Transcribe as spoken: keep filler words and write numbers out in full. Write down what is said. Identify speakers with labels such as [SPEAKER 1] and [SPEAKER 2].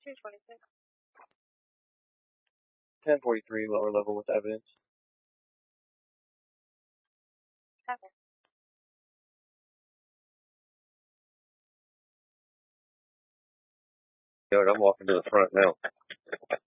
[SPEAKER 1] ten forty-three, lower level with evidence. Good, I'm walking to the front now.